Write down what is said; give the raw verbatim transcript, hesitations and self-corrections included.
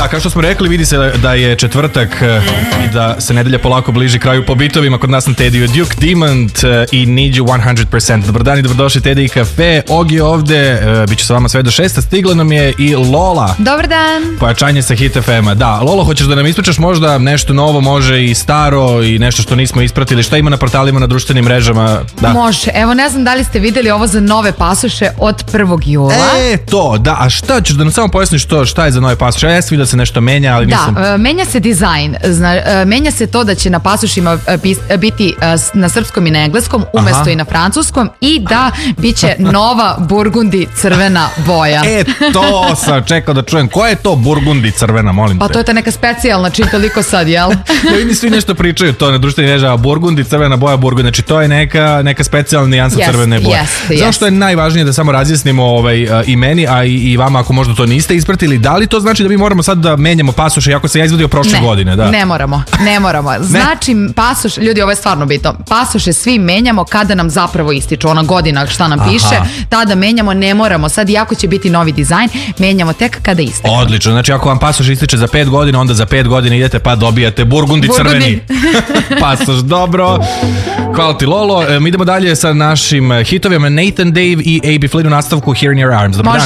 Da, kao što smo rekli, vidi se da je četvrtak i da se nedelja polako bliži kraju po bitovima. Kod nas na Tediju Duke Demon i Need You one hundred percent. Dobar dan i dobrodošli Teddy i kafe. Ogi ovde, bit će sa vama sve do šesta. Stigla nam je i Lola. Dobar dan. Pojačanje sa Hit F M-a. Da, Lolo, hoćeš da nam ispričaš možda nešto novo, može i staro i nešto što nismo ispratili? Šta ima na portalima, na društvenim mrežama? Da. Može. Evo, ne znam da li ste vidjeli ovo za nove pasoše od prvog jula. E, to, da. A šta ćeš da nam samo pojasniš to, šta je za nove pasoše? Ja jesam vidio da se nešto menja, ali nisam... Da, menja se dizajn. Zna, menja se to da će na pasošima biti na srpskom i na engleskom, umesto Aha. i na francuskom, i da bit će nova burgundi crvena boja. E, to sam čekao da čujem. Koja je to burgundi crvena, molim te? Pa to je ta neka specijalna, čim toliko sad, jel? Ja vidim, svi nešto pričaju to na društvenim mrežama. Burgundi, crvena boja, burgundi. Znači to je neka, neka specijalna nijansa yes, crvene boje. Yes, Zašto yes. je najvažnije da samo razjasnimo ovaj, i meni, a i, i vama ako možda to niste ispratili, da li to znači da mi moramo sad da menjamo pasoše, iako se ja izvodio prošle ne, godine? Da. Ne moramo, ne moramo. Znači pasoš, ljudi, ovo je stvarno bitno, pasoše svi menjamo kada nam zapravo ističu, ona godina šta nam Aha. piše, tada menjamo, ne moramo sad, iako će biti novi dizajn, menjamo tek kada ističe. Odlično, znači ako vam pasoš ističe za pet godina, onda za pet godina idete pa dobijate burgundi, burgundi. crveni pasoš. Dobro, hvala ti Lolo. Mi idemo dalje sa našim hitovima. Nathan Dave i A B Flynn u nastavku Here in Your Arms. Dobar dan.